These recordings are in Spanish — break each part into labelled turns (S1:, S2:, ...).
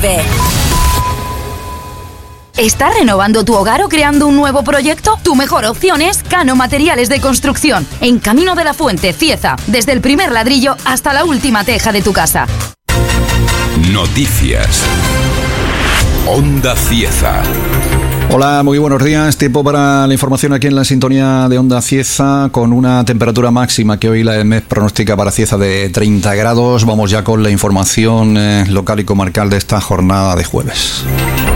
S1: 9. ¿Estás renovando tu hogar o creando un nuevo proyecto? Tu mejor opción es Cano Materiales de Construcción, en Camino de la Fuente, Cieza, desde el primer ladrillo hasta la última teja de tu casa.
S2: Noticias. Onda Cieza.
S3: Hola, muy buenos días. Tiempo para la información aquí en la sintonía de Onda Cieza, con una temperatura máxima que hoy la EMET pronostica para Cieza de 30 grados. Vamos ya con la información local y comarcal de esta jornada de jueves.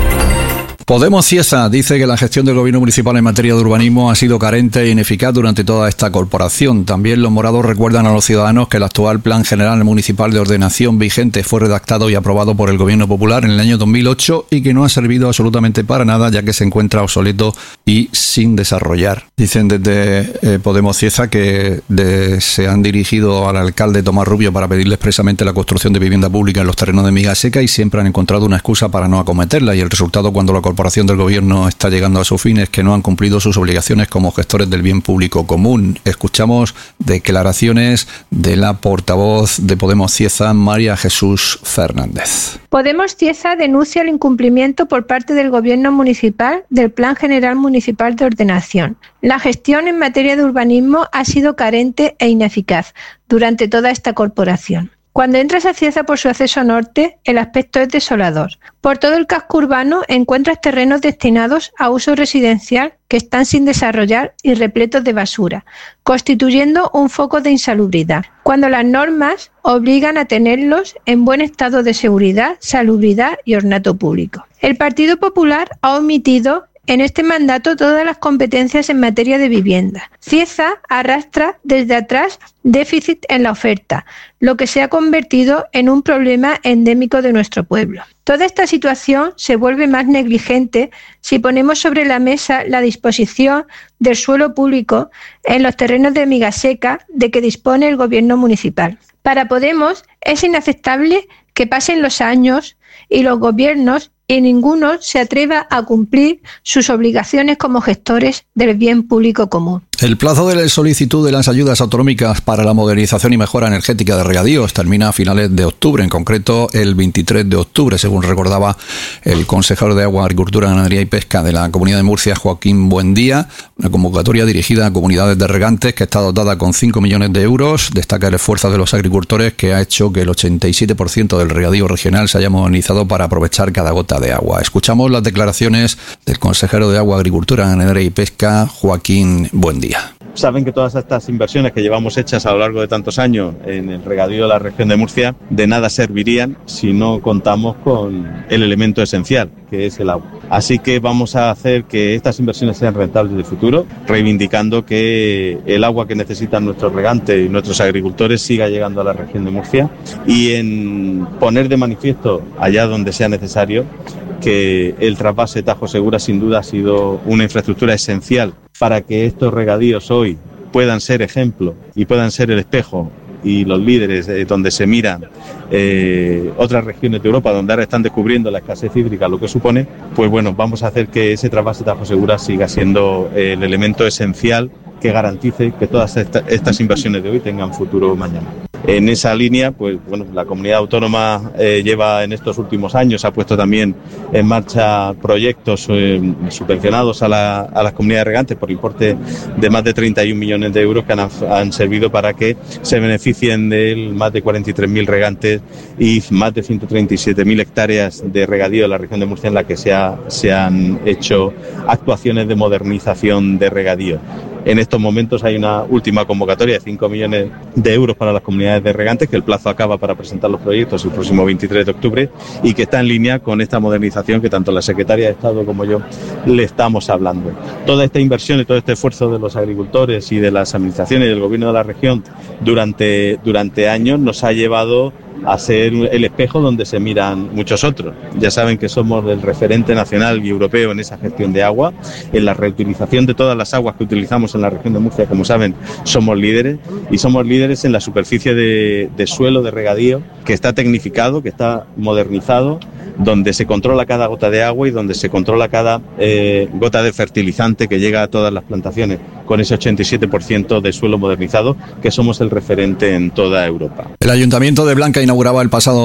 S3: Podemos Cieza dice que la gestión del gobierno municipal en materia de urbanismo ha sido carente e ineficaz durante toda esta corporación. También los morados recuerdan a los ciudadanos que el actual Plan General Municipal de Ordenación vigente fue redactado y aprobado por el Gobierno Popular en el año 2008 y que no ha servido absolutamente para nada, ya que se encuentra obsoleto y sin desarrollar. Dicen desde Podemos Cieza que se han dirigido al alcalde Tomás Rubio para pedirle expresamente la construcción de vivienda pública en los terrenos de miga seca y siempre han encontrado una excusa para no acometerla, y el resultado cuando la corporación del gobierno está llegando a su fin es que no han cumplido sus obligaciones como gestores del bien público común. Escuchamos declaraciones de la portavoz de Podemos Cieza, María Jesús Fernández.
S4: Podemos Cieza denuncia el incumplimiento por parte del gobierno municipal del Plan General Municipal de Ordenación. La gestión en materia de urbanismo ha sido carente e ineficaz durante toda esta corporación. Cuando entras a Cieza por su acceso norte, el aspecto es desolador. Por todo el casco urbano encuentras terrenos destinados a uso residencial que están sin desarrollar y repletos de basura, constituyendo un foco de insalubridad, cuando las normas obligan a tenerlos en buen estado de seguridad, salubridad y ornato público. El Partido Popular ha omitido en este mandato todas las competencias en materia de vivienda. Cieza arrastra desde atrás déficit en la oferta, lo que se ha convertido en un problema endémico de nuestro pueblo. Toda esta situación se vuelve más negligente si ponemos sobre la mesa la disposición del suelo público en los terrenos de miga seca de que dispone el gobierno municipal. Para Podemos es inaceptable que pasen los años y los gobiernos y ninguno se atreva a cumplir sus obligaciones como gestores del bien público común.
S3: El plazo de la solicitud de las ayudas autonómicas para la modernización y mejora energética de regadíos termina a finales de octubre, en concreto el 23 de octubre, según recordaba el consejero de Agua, Agricultura, Ganadería y Pesca de la Comunidad de Murcia, Joaquín Buendía. Una convocatoria dirigida a comunidades de regantes que está dotada con 5 millones de euros. Destaca el esfuerzo de los agricultores, que ha hecho que el 87% del regadío regional se haya modernizado para aprovechar cada gota de agua. Escuchamos las declaraciones del consejero de Agua, Agricultura, Ganadería y Pesca, Joaquín Buendía.
S5: Saben que todas estas inversiones que llevamos hechas a lo largo de tantos años en el regadío de la región de Murcia de nada servirían si no contamos con el elemento esencial, que es el agua. Así que vamos a hacer que estas inversiones sean rentables de futuro, reivindicando que el agua que necesitan nuestros regantes y nuestros agricultores siga llegando a la región de Murcia, y en poner de manifiesto allá donde sea necesario que el trasvase Tajo Segura sin duda ha sido una infraestructura esencial para que estos regadíos hoy puedan ser ejemplo y puedan ser el espejo y los líderes donde se miran otras regiones de Europa, donde ahora están descubriendo la escasez hídrica, lo que supone. Pues bueno, vamos a hacer que ese trasvase Tajo Segura siga siendo el elemento esencial que garantice que todas estas inversiones de hoy tengan futuro mañana. En esa línea, pues bueno, la comunidad autónoma lleva en estos últimos años, ha puesto también en marcha proyectos subvencionados a las comunidades regantes por importe de más de 31 millones de euros que han servido para que se beneficien de más de 43.000 regantes y más de 137.000 hectáreas de regadío de la región de Murcia, en la que se han hecho actuaciones de modernización de regadío. En estos momentos hay una última convocatoria de 5 millones de euros para las comunidades de regantes, que el plazo acaba para presentar los proyectos el próximo 23 de octubre y que está en línea con esta modernización que tanto la Secretaría de Estado como yo le estamos hablando. Toda esta inversión y todo este esfuerzo de los agricultores y de las administraciones y del gobierno de la región durante años nos ha llevado a ser el espejo donde se miran muchos otros. Ya saben que somos el referente nacional y europeo en esa gestión de agua, en la reutilización de todas las aguas que utilizamos en la región de Murcia, como saben, somos líderes, y somos líderes en la superficie de suelo de regadío, que está tecnificado, que está modernizado, donde se controla cada gota de agua y donde se controla cada gota de fertilizante que llega a todas las plantaciones, con ese 87% de suelo modernizado, que somos el referente en toda Europa.
S3: El Ayuntamiento de Blanca inauguraba el pasado